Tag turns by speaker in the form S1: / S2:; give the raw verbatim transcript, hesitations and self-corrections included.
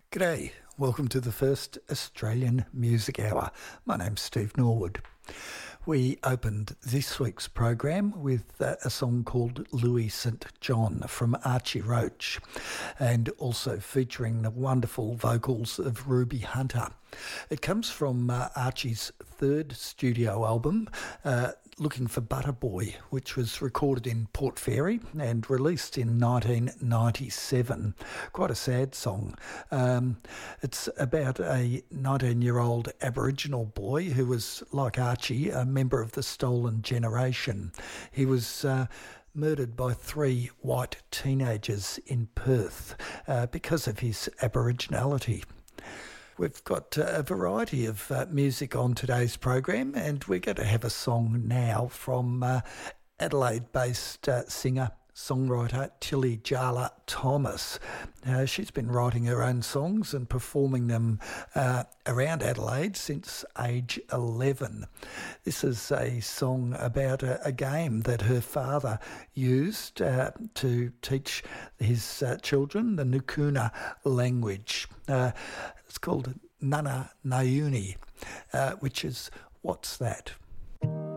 S1: G'day, welcome to the first Australian Music Hour. My name's Steve Norwood. We opened this week's program with uh, a song called Louis Saint John from Archie Roach, and also featuring the wonderful vocals of Ruby Hunter. It comes from uh, Archie's third studio album, uh, Looking for Butter Boy, which was recorded in Port Fairy and released in nineteen ninety-seven. Quite a sad song. Um, it's about a nineteen-year-old Aboriginal boy who was, like Archie, a member of the Stolen Generation. He was uh, murdered by three white teenagers in Perth uh, because of his Aboriginality. We've got uh, a variety of uh, music on today's program, and we're going to have a song now from uh, Adelaide-based uh, singer songwriter Tilly Jala Thomas. Uh, she's been writing her own songs and performing them uh, around Adelaide since age eleven. This is a song about a, a game that her father used uh, to teach his uh, children the Nukuna language. Uh, it's called Nana Nayuni, uh, which is, what's that?